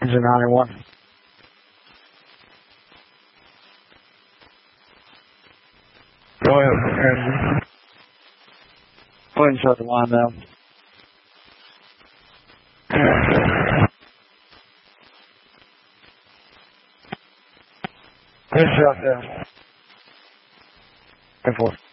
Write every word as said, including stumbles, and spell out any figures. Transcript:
Engine nine one. Go ahead, engine. Go ahead and shut the line down. Good shot down. Good forward.